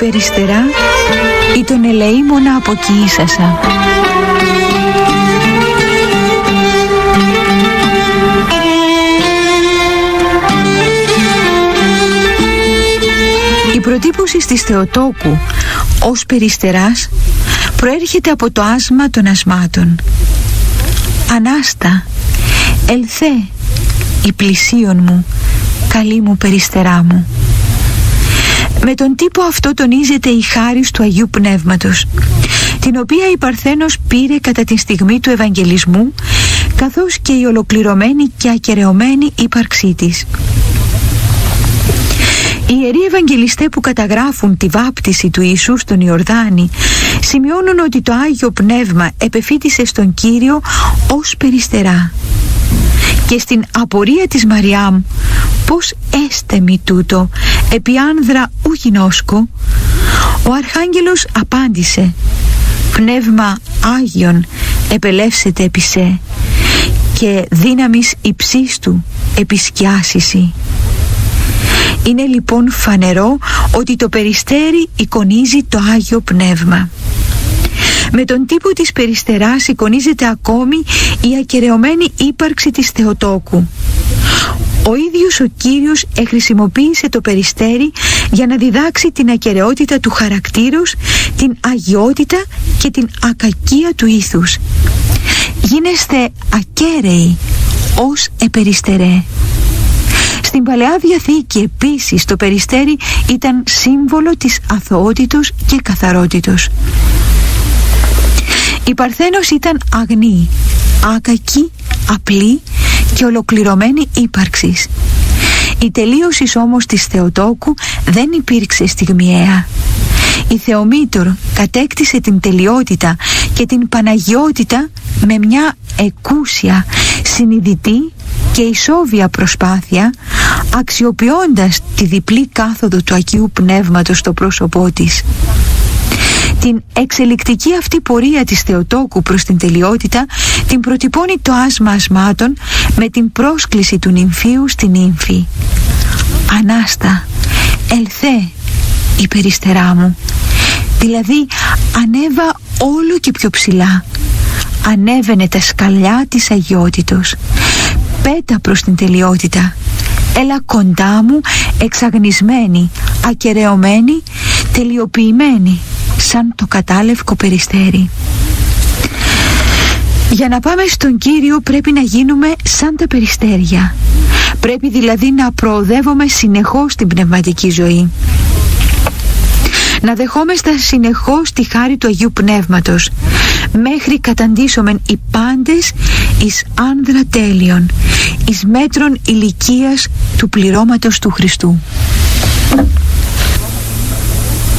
περιστερά ή τον ελεήμονα αποκοίησασα. Η προτύπωση της Θεοτόκου ως περιστεράς προέρχεται από το άσμα των ασμάτων. Ανάστα, ελθέ, η πλησίον μου, καλή μου περιστερά μου. Με τον τύπο αυτό τονίζεται η χάρις του Αγίου Πνεύματος, την οποία η Παρθένος πήρε κατά τη στιγμή του Ευαγγελισμού, καθώς και η ολοκληρωμένη και ακεραιωμένη ύπαρξή της. Οι ιεροί Ευαγγελιστές που καταγράφουν τη βάπτιση του Ιησού στον Ιορδάνη σημειώνουν ότι το Άγιο Πνεύμα επεφύτησε στον Κύριο ως περιστερά. Και στην απορία της Μαριάμ, πώς έστε μη τούτο, επί άνδρα ου γινώσκω, ο Αρχάγγελος απάντησε, πνεύμα Άγιον επελεύσεται επί σε, και δύναμις υψίστου επισκιάσισι. Είναι λοιπόν φανερό ότι το περιστέρι εικονίζει το Άγιο Πνεύμα. Με τον τύπο της περιστεράς εικονίζεται ακόμη η ακεραιωμένη ύπαρξη της Θεοτόκου. Ο ίδιος ο Κύριος χρησιμοποίησε το περιστέρι για να διδάξει την ακεραιότητα του χαρακτήρος, την αγιότητα και την ακακία του ήθους. Γίνεστε ακέραιοι ως επεριστερέ. Στην Παλαιά Διαθήκη επίσης το περιστέρι ήταν σύμβολο της αθωότητος και καθαρότητος. Η Παρθένος ήταν αγνή, άκακη, απλή και ολοκληρωμένη ύπαρξης. Η τελείωση όμως της Θεοτόκου δεν υπήρξε στιγμιαία. Η Θεομήτωρ κατέκτησε την τελειότητα και την Παναγιότητα με μια εκούσια, συνειδητή και ισόβια προσπάθεια, αξιοποιώντας τη διπλή κάθοδο του Αγίου Πνεύματος στο πρόσωπό της. Την εξελικτική αυτή πορεία της Θεοτόκου προς την τελειότητα την προτυπώνει το άσμα ασμάτων με την πρόσκληση του νυμφίου στην ύμφη. Ανάστα, ελθέ, η περιστερά μου. Δηλαδή ανέβα όλο και πιο ψηλά. Ανέβαινε τα σκαλιά της αγιότητος. Πέτα προς την τελειότητα. Έλα κοντά μου, εξαγνισμένη, ακεραιωμένη, τελειοποιημένη, σαν το κατάλευκο περιστέρι. Για να πάμε στον Κύριο πρέπει να γίνουμε σαν τα περιστέρια. Πρέπει δηλαδή να προοδεύουμε συνεχώς την πνευματική ζωή. Να δεχόμαστε συνεχώς τη χάρη του Αγίου Πνεύματος, μέχρι καταντήσομεν οι πάντες εις άνδρα τέλειον, εις μέτρον ηλικίας του πληρώματος του Χριστού.